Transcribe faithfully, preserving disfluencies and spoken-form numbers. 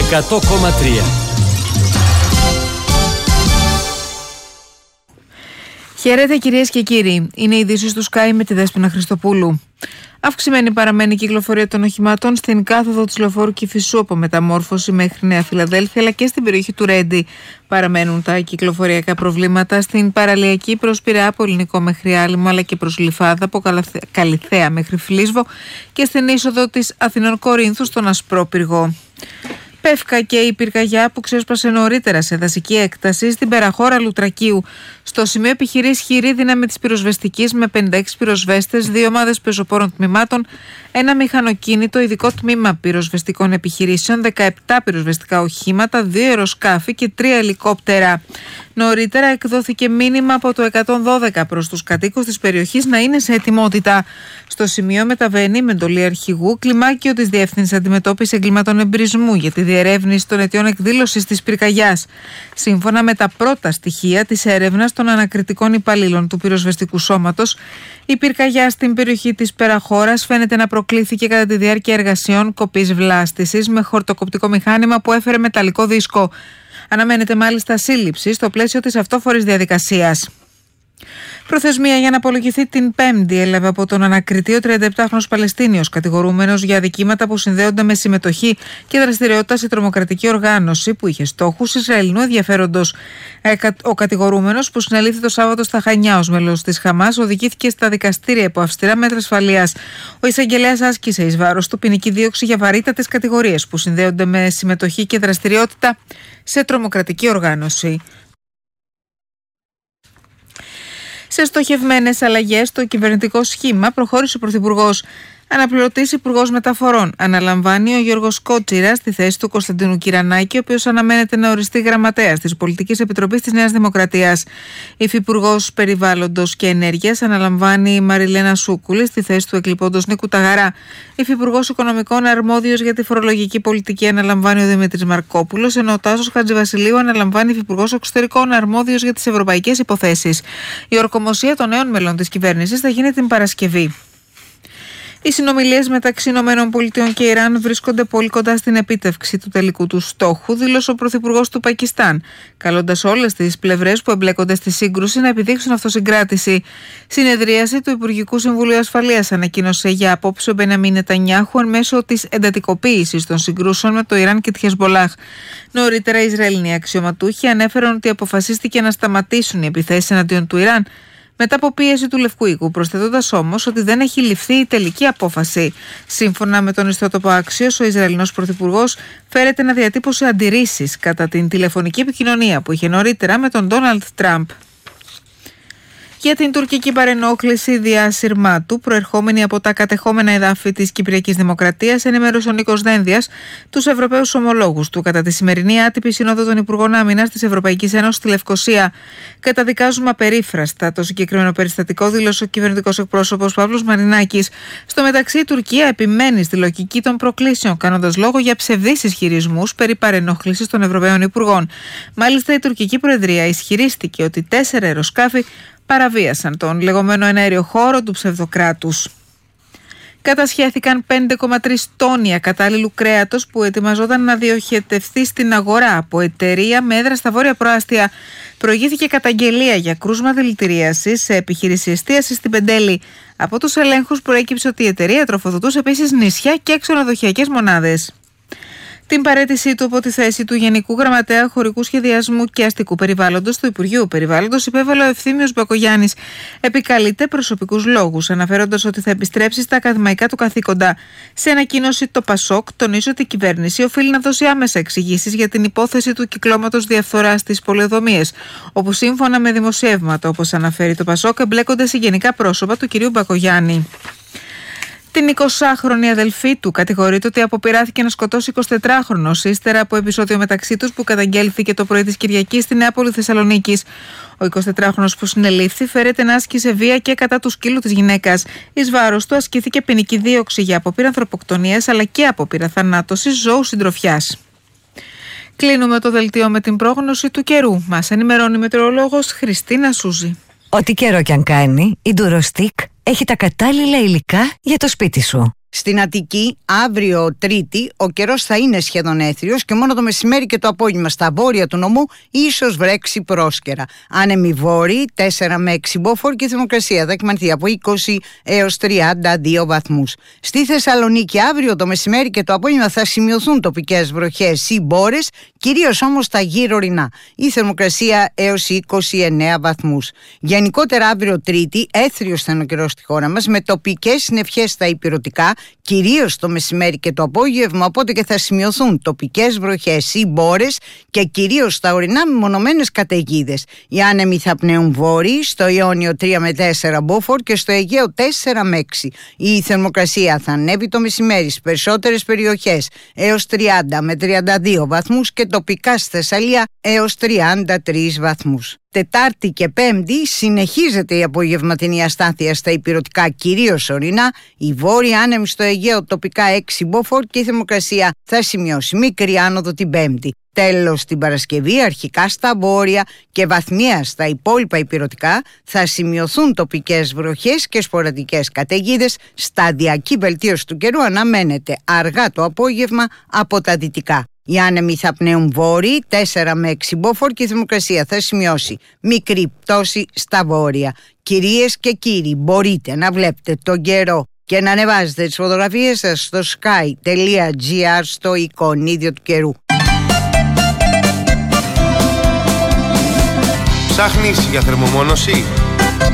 εκατό κόμμα τρία. Χαίρετε κυρίες και κύριοι. Είναι οι ειδήσεις του Sky με τη Δέσποινα Χριστοπούλου. Αυξημένη παραμένει η κυκλοφορία των οχημάτων στην κάθοδο της λεωφόρου Κηφισού από Μεταμόρφωση μέχρι Νέα Φιλαδέλφια, αλλά και στην περιοχή του Ρέντι. Παραμένουν τα κυκλοφοριακά προβλήματα στην παραλιακή προς Πειραιά από Ελληνικό μέχρι Άλυμο, αλλά και προς Γλυφάδα από Καλιθέα μέχρι Φλίσβο και στην είσοδο της Αθηνών Κορίνθου στον Ασπρόπυργο. Πεύκα και η πυρκαγιά που ξέσπασε νωρίτερα σε δασική έκταση στην περαχώρα Λουτρακίου. Στο σημείο επιχειρεί χειρή δύναμη της πυροσβεστικής με πενήντα έξι πυροσβέστες, δύο ομάδες πεζοπόρων τμήματων, ένα μηχανοκίνητο, ειδικό τμήμα πυροσβεστικών επιχειρήσεων, δεκαεπτά πυροσβεστικά οχήματα, δύο αεροσκάφη και τρία ελικόπτερα. Νωρίτερα εκδόθηκε μήνυμα από το εκατόν δώδεκα προς τους κατοίκους της περιοχής να είναι σε ετοιμότητα. Στο σημείο μεταβαίνει με εντολή αρχηγού κλιμάκιο της Διεύθυνσης Αντιμετώπισης Εγκλήματων Εμπρισμού για τη διερεύνηση των αιτιών εκδήλωσης της πυρκαγιάς. Σύμφωνα με τα πρώτα στοιχεία της έρευνας των ανακριτικών υπαλλήλων του πυροσβεστικού σώματος, η πυρκαγιά στην περιοχή της Περαχώρας φαίνεται να προκλήθηκε κατά τη διάρκεια εργασιών κοπής βλάστησης με χορτοκοπτικό μηχάνημα που έφερε μεταλλικό δίσκο. Αναμένεται μάλιστα σύλληψη στο πλαίσιο της αυτόφορης διαδικασίας. Προθεσμία για να απολογηθεί την Πέμπτη έλαβε από τον ανακριτή ο τριανταεπτάχρονος Παλαιστίνιος, κατηγορούμενος για αδικήματα που συνδέονται με συμμετοχή και δραστηριότητα σε τρομοκρατική οργάνωση που είχε στόχους Ισραηλινού ενδιαφέροντος. Ο κατηγορούμενος, που συνελήφθη το Σάββατο στα Χανιά ως μέλος της Χαμάς, οδηγήθηκε στα δικαστήρια υπό αυστηρά μέτρα ασφαλείας. Ο εισαγγελέας άσκησε εις βάρος του ποινική δίωξη για βαρύτατες κατηγορίες που συνδέονται με συμμετοχή και δραστηριότητα σε τρομοκρατική οργάνωση. Σε στοχευμένες αλλαγές στο κυβερνητικό σχήμα προχώρησε ο Πρωθυπουργός. Αναπληρωτής Υπουργός Μεταφορών αναλαμβάνει ο Γιώργος Κότσιρας στη θέση του Κωνσταντίνου Κυρανάκη, ο οποίος αναμένεται να οριστεί γραμματέας της Πολιτικής Επιτροπής της Νέας Δημοκρατίας. Υφυπουργός Περιβάλλοντος και Ενέργειας αναλαμβάνει η Μαριλένα Σούκουλη στη θέση του εκλειπώντος Νίκου Ταγαρά. Υφυπουργός Οικονομικών αρμόδιος για τη φορολογική πολιτική αναλαμβάνει ο Δημήτρης Μαρκόπουλος, ενώ ο Τάσος Χατζηβασιλείου αναλαμβάνει Υφυπουργός Εξωτερικών αρμόδιος για τις ευρωπαϊκές υποθέσεις. Η ορκομοσία των νέων μελών της κυβέρνησης θα γίνει την Παρασκευή. Οι συνομιλίες μεταξύ ΗΠΑ και Ιράν βρίσκονται πολύ κοντά στην επίτευξη του τελικού του στόχου, δήλωσε ο Πρωθυπουργός του Πακιστάν, καλώντας όλες τις πλευρές που εμπλέκονται στη σύγκρουση να επιδείξουν αυτοσυγκράτηση. Συνεδρίαση του Υπουργικού Συμβουλίου Ασφαλείας ανακοίνωσε για απόψε ο Μπενιαμίν Νετανιάχου εν μέσω της εντατικοποίησης των συγκρούσεων με το Ιράν και τη Χεσμολάχ. Νωρίτερα, οι Ισραηλινοί αξιωματούχοι ανέφεραν ότι αποφασίστηκε να σταματήσουν οι επιθέσεις εναντίον του Ιράν μετά από πίεση του Λευκού Οίκου, προσθέτοντας όμως ότι δεν έχει ληφθεί η τελική απόφαση. Σύμφωνα με τον ιστότοπο Axios, ο Ισραηλινός Πρωθυπουργός φέρεται να διατύπωσε αντιρρήσεις κατά την τηλεφωνική επικοινωνία που είχε νωρίτερα με τον Ντόναλντ Τραμπ. Για την τουρκική παρενόχληση διά Συρμάτου, προερχόμενη από τα κατεχόμενα εδάφη της Κυπριακής Δημοκρατίας, ενημέρωσε ο Νίκος Δένδιας τους Ευρωπαίους ομολόγους του κατά τη σημερινή άτυπη Σύνοδο των Υπουργών Άμυνας της Ευρωπαϊκής Ένωσης στη Λευκοσία. Καταδικάζουμε απερίφραστα το συγκεκριμένο περιστατικό, δήλωσε ο κυβερνητικός εκπρόσωπος Παύλος Μαρινάκης. Στο μεταξύ, η Τουρκία επιμένει στη λογική των προκλήσεων, κάνοντας λόγο για ψευδείς ισχυρισμούς περί παρενόχλησης των Ευρωπαίων Υπουργών. Μάλιστα, η τουρκική Προεδρία ισχυρίστηκε ότι τέσσερα αεροσκάφη παραβίασαν τον λεγόμενο εναέριο χώρο του ψευδοκράτους. Κατασχέθηκαν πέντε κόμμα τρία τόνια κατάλληλου κρέατος που ετοιμαζόταν να διοχετευτεί στην αγορά από εταιρεία με έδρα στα Βόρεια Προάστια. Προηγήθηκε καταγγελία για κρούσμα δηλητηρίασης σε επιχείρηση εστίασης στην Πεντέλη. Από τους ελέγχους προέκυψε ότι η εταιρεία τροφοδοτούσε επίσης νησιά και ξενοδοχειακές μονάδες. Την παραίτησή του από τη θέση του Γενικού Γραμματέα Χωρικού Σχεδιασμού και Αστικού Περιβάλλοντος του Υπουργείου Περιβάλλοντος υπέβαλε ο Ευθύμιος Μπακογιάννης. Επικαλείται προσωπικούς λόγους, αναφέροντας ότι θα επιστρέψει στα ακαδημαϊκά του καθήκοντα. Σε ανακοίνωση, το Πασόκ τονίζει ότι η κυβέρνηση οφείλει να δώσει άμεσα εξηγήσεις για την υπόθεση του κυκλώματος διαφθοράς στις πολεοδομίες, όπου σύμφωνα με δημοσιεύματα, όπως αναφέρει το Πασόκ, εμπλέκονται συγγενικά πρόσωπα του κυρίου Μπακογιάννη. Την εικοσάχρονη αδελφή του κατηγορείται ότι αποπειράθηκε να σκοτώσει εικοσιτετράχρονος ύστερα από επεισόδιο μεταξύ τους που καταγγέλθηκε το πρωί της Κυριακής στη Νέα Πόλη Θεσσαλονίκης. Ο εικοσιτετράχρονος που συνελήφθη φέρεται να άσκησε βία και κατά του σκύλου της γυναίκας. Εις βάρος του ασκήθηκε ποινική δίωξη για απόπειρα ανθρωποκτονίας αλλά και απόπειρα θανάτωσης ζώου συντροφιάς. Κλείνουμε το δελτίο με την πρόγνωση του καιρού. Μας ενημερώνει η μετεωρολόγος Χριστίνα Σούζη. Ό,τι καιρό κι αν κάνει, η Durostic έχει τα κατάλληλα υλικά για το σπίτι σου. Στην Αττική, αύριο Τρίτη, ο καιρός θα είναι σχεδόν έθριος και μόνο το μεσημέρι και το απόγευμα στα βόρεια του νομού ίσως βρέξει πρόσκαιρα. Άνεμοι βόρειοι, τέσσερα με έξι μποφόρ και η θερμοκρασία θα εκμανθεί από είκοσι έως τριάντα δύο βαθμούς. Στη Θεσσαλονίκη, αύριο το μεσημέρι και το απόγευμα θα σημειωθούν τοπικές βροχές ή μπόρες, κυρίως όμως τα γύρω ορεινά. Η θερμοκρασία έως είκοσι εννέα βαθμούς. Γενικότερα, αύριο Τρίτη, έθριος θα είναι ο καιρός στη χώρα μας, με τοπικές συννεφιές στα ηπειρωτικά, κυρίως το μεσημέρι και το απόγευμα, οπότε και θα σημειωθούν τοπικές βροχές ή μπόρες και κυρίως στα ορεινά μεμονωμένες καταιγίδες. Οι άνεμοι θα πνέουν βόρειοι, στο Ιόνιο τρία με τέσσερα μποφόρ και στο Αιγαίο τέσσερα με έξι. Η θερμοκρασία θα ανέβει το μεσημέρι στις περισσότερες περιοχές έως τριάντα με τριάντα δύο βαθμούς και τοπικά στη Θεσσαλία έως τριάντα τρεις βαθμούς. Τετάρτη και Πέμπτη συνεχίζεται η απογευματινή αστάθεια στα ηπειρωτικά, κυρίως ορεινά. Η βόρεια άνεμη στο Αιγαίο τοπικά έξι μποφόρ και η θερμοκρασία θα σημειώσει μικρή άνοδο την Πέμπτη. Τέλος, την Παρασκευή αρχικά στα βόρεια και βαθμιαία στα υπόλοιπα ηπειρωτικά θα σημειωθούν τοπικές βροχές και σποραδικές καταιγίδες. Σταδιακή βελτίωση του καιρού αναμένεται αργά το απόγευμα από τα δυτικά. Οι άνεμοι θα πνέουν βόρειοι, τέσσερα με έξι μποφόρ και η θερμοκρασία θα σημειώσει μικρή πτώση στα βόρεια. Κυρίες και κύριοι, μπορείτε να βλέπετε τον καιρό και να ανεβάζετε τις φωτογραφίες σας στο sky τελεία gr, στο εικονίδιο του καιρού. Ψάχνεις για θερμομόνωση?